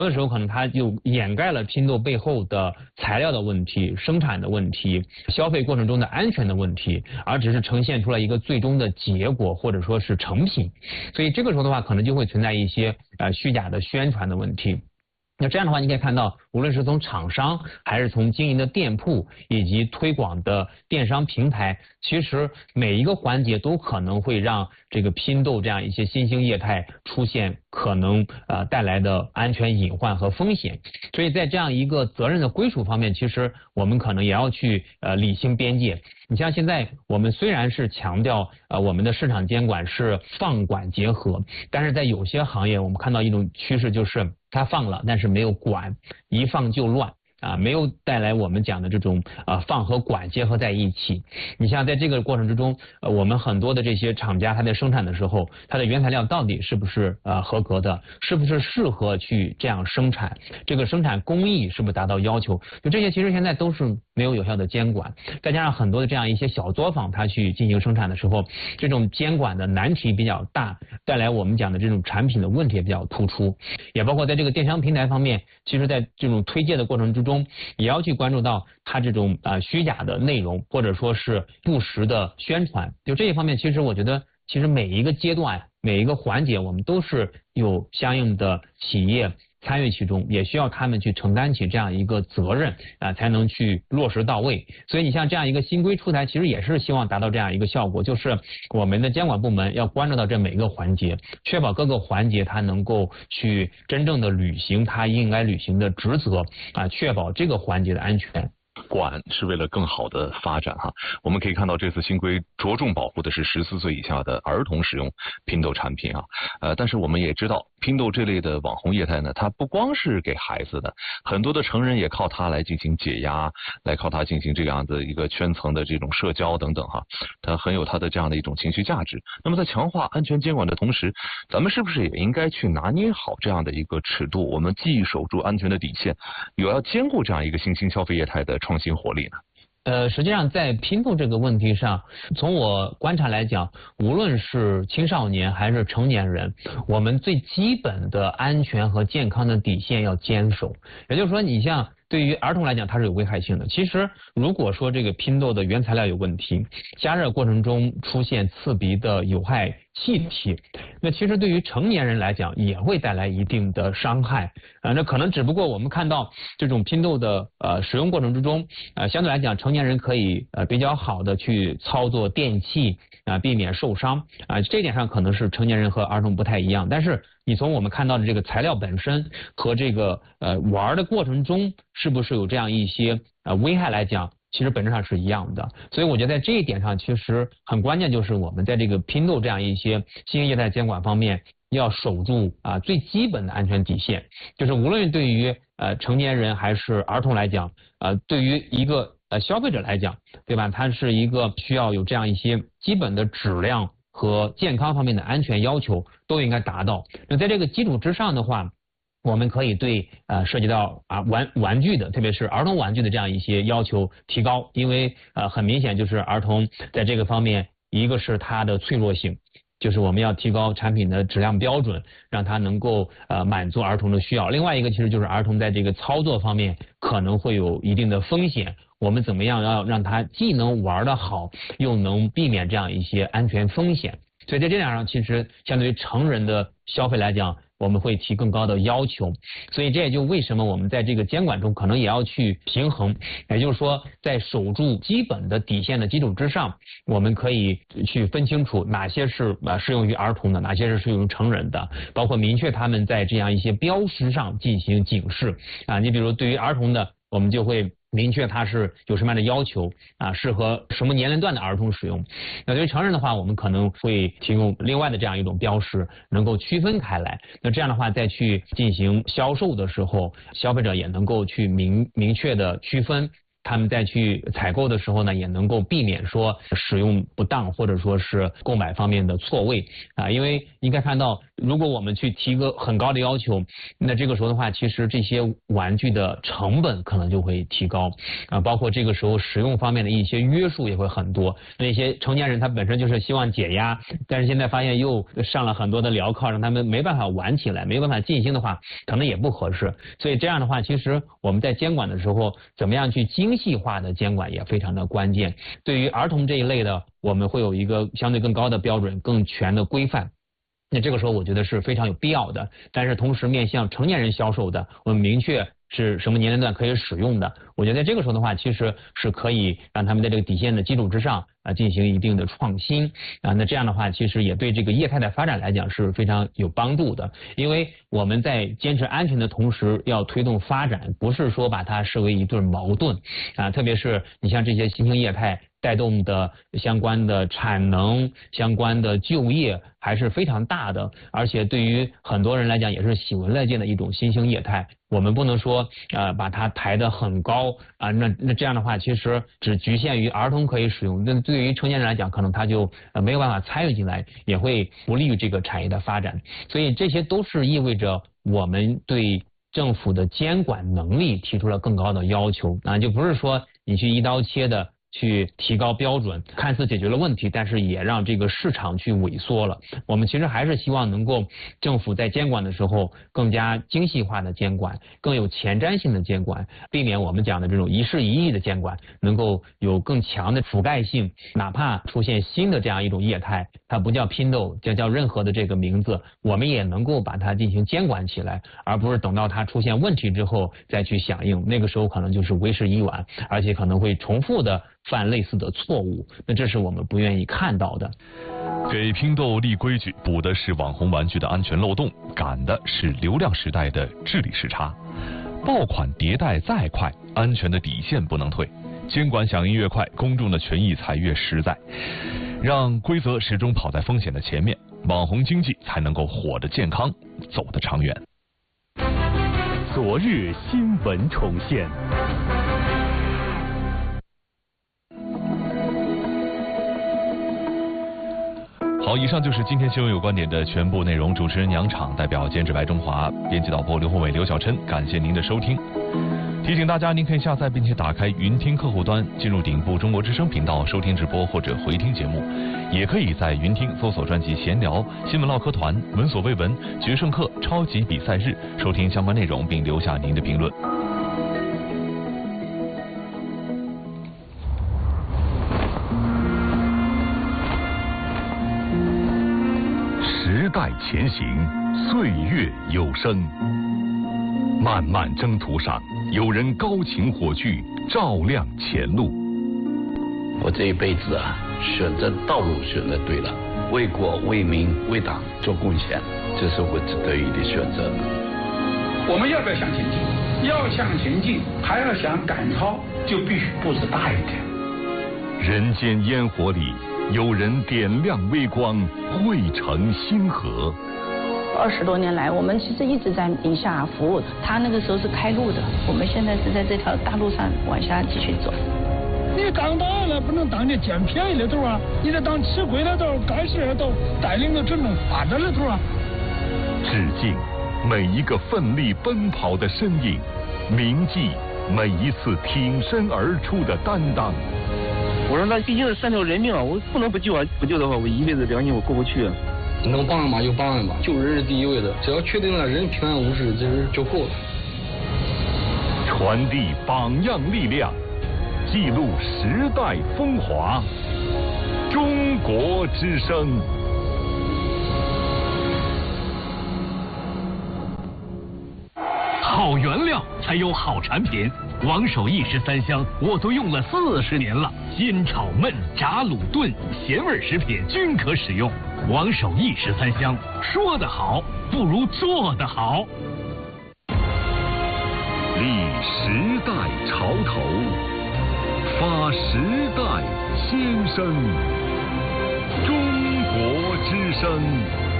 的时候可能它就掩盖了拼豆背后的材料的问题、生产的问题、消费过程中的安全的问题，而只是呈现出来一个最终的结果或者说是成品。所以这个时候的话，可能就会存在一些虚假的宣传的问题。那这样的话，你可以看到，无论是从厂商，还是从经营的店铺以及推广的电商平台，其实每一个环节都可能会让这个拼豆这样一些新兴业态出现可能带来的安全隐患和风险。所以在这样一个责任的归属方面，其实我们可能也要去理清边界。你像现在我们虽然是强调我们的市场监管是放管结合，但是在有些行业我们看到一种趋势，就是它放了，但是没有管，一放就乱。没有带来我们讲的这种放和管结合在一起。你像在这个过程之中，我们很多的这些厂家，它在生产的时候，它的原材料到底是不是合格的，是不是适合去这样生产，这个生产工艺是不是达到要求，就这些其实现在都是没有有效的监管。再加上很多的这样一些小作坊，它去进行生产的时候，这种监管的难题比较大，带来我们讲的这种产品的问题也比较突出。也包括在这个电商平台方面，其实在这种推介的过程之中，也要去关注到它这种虚假的内容，或者说是不实的宣传。就这一方面，其实我觉得，其实每一个阶段、每一个环节，我们都是有相应的企业参与其中，也需要他们去承担起这样一个责任才能去落实到位。所以你像这样一个新规出台，其实也是希望达到这样一个效果，就是我们的监管部门要关注到这每一个环节，确保各个环节它能够去真正的履行它应该履行的职责确保这个环节的安全。 管是为了更好的发展哈。我们可以看到这次新规着重保护的是14岁以下的儿童使用拼豆产品啊。但是我们也知道拼豆这类的网红业态呢，它不光是给孩子的，很多的成人也靠它来进行解压，来靠它进行这样的一个圈层的这种社交等等哈。它很有它的这样的一种情绪价值。那么在强化安全监管的同时，咱们是不是也应该去拿捏好这样的一个尺度？我们既守住安全的底线，也要兼顾这样一个新兴消费业态的创新活力呢？ 实际上在拼豆这个问题上，从我观察来讲，无论是青少年还是成年人，我们最基本的安全和健康的底线要坚守。也就是说，你像对于儿童来讲，它是有危害性的。其实，如果说这个拼豆的原材料有问题，加热过程中出现刺鼻的有害气体，那其实对于成年人来讲也会带来一定的伤害。那可能只不过我们看到这种拼豆的使用过程之中，相对来讲成年人可以比较好的去操作电器避免受伤这一点上可能是成年人和儿童不太一样。但是你从我们看到的这个材料本身和这个玩的过程中是不是有这样一些危害来讲，其实本质上是一样的。所以我觉得在这一点上其实很关键，就是我们在这个拼豆这样一些新兴业态监管方面要守住最基本的安全底线，就是无论对于成年人还是儿童来讲对于一个消费者来讲，对吧，它是一个需要有这样一些基本的质量和健康方面的安全要求都应该达到。那在这个基础之上的话，我们可以对涉及到玩具的，特别是儿童玩具的这样一些要求提高，因为很明显就是儿童在这个方面，一个是它的脆弱性，就是我们要提高产品的质量标准，让它能够满足儿童的需要。另外一个其实就是儿童在这个操作方面可能会有一定的风险，我们怎么样要让他既能玩得好，又能避免这样一些安全风险。所以在这点上，其实相对于成人的消费来讲，我们会提更高的要求。所以这也就为什么我们在这个监管中可能也要去平衡，也就是说在守住基本的底线的基础之上，我们可以去分清楚哪些是适用于儿童的，哪些是适用于成人的，包括明确他们在这样一些标识上进行警示你比如对于儿童的，我们就会明确它是有什么样的要求适合什么年龄段的儿童使用。那对于成人的话，我们可能会提供另外的这样一种标识，能够区分开来。那这样的话，再去进行销售的时候，消费者也能够去明确的区分。他们再去采购的时候呢，也能够避免说使用不当或者说是购买方面的错位因为应该看到如果我们去提个很高的要求，那这个时候的话，其实这些玩具的成本可能就会提高包括这个时候使用方面的一些约束也会很多。那些成年人他本身就是希望解压，但是现在发现又上了很多的镣铐，让他们没办法玩起来，没办法进行的话，可能也不合适。所以这样的话，其实我们在监管的时候，怎么样去精细化的监管也非常的关键。对于儿童这一类的，我们会有一个相对更高的标准、更全的规范。那这个时候我觉得是非常有必要的，但是同时面向成年人销售的，我们明确是什么年龄段可以使用的。我觉得在这个时候的话，其实是可以让他们在这个底线的基础之上进行一定的创新那这样的话，其实也对这个业态的发展来讲是非常有帮助的。因为我们在坚持安全的同时，要推动发展，不是说把它视为一对矛盾特别是你像这些新兴业态带动的相关的产能、相关的就业还是非常大的，而且对于很多人来讲也是喜闻乐见的一种新兴业态。我们不能说把它抬得很高那这样的话，其实只局限于儿童可以使用，那对于成年人来讲，可能他就没有办法参与进来，也会不利于这个产业的发展。所以这些都是意味着我们对政府的监管能力提出了更高的要求就不是说你去一刀切的去提高标准，看似解决了问题，但是也让这个市场去萎缩了。我们其实还是希望能够政府在监管的时候更加精细化的监管，更有前瞻性的监管，避免我们讲的这种一事一议的监管，能够有更强的覆盖性。哪怕出现新的这样一种业态，它不叫拼豆，叫任何的这个名字，我们也能够把它进行监管起来，而不是等到它出现问题之后再去响应，那个时候可能就是为时已晚，而且可能会重复的犯类似的错误，那这是我们不愿意看到的。 给拼豆立规矩，补的是网红玩具的安全漏洞，赶的是流量时代的治理时差。爆款迭代再快，安全的底线不能退。监管响应越快，公众的权益才越实在。让规则始终跑在风险的前面，网红经济才能够活得健康，走得长远。 昨日新闻重现。 好，以上就是今天新闻有观点的全部内容。主持人杨昶，代表监制白中华，编辑导播刘宏伟、刘小琛，感谢您的收听。提醒大家，您可以下载并且打开云听客户端，进入顶部中国之声频道收听直播或者回听节目，也可以在云听搜索专辑闲聊、新闻唠嗑团、闻所未闻、决胜课、超级比赛日收听相关内容，并留下您的评论。 时代前行，岁月有声。漫漫征途上，有人高擎火炬，照亮前路。 我这一辈子选择道路选择对了，为国为民为党做贡献，这是我值得的选择。 我们要不要向前进？要向前进，还要想赶超，就必须步子大一点。 人间烟火里，有人点亮微光，汇成星河。 20多年来，我们其实一直在宁夏服务。他那个时候是开路的，我们现在是在这条大路上往下继续走。 你当党了不能当你捡便宜的头你得当吃亏的头，干事的头，带领着整个发展的头致敬每一个奋力奔跑的身影，铭记每一次挺身而出的担当。 我说那毕竟是3条人命我不能不救不救的话，我一辈子良心我过不去能帮嘛就帮嘛，救人是第一位的，只要确定了人平安无事，就够了。 传递榜样力量，记录时代风华，中国之声。 好原料才有好产品，王守义13香我都用了40年了，煎炒焖炸卤炖咸味食品均可使用。王守义13香，说得好不如做得好。 立时代潮头，发时代先声，中国之声。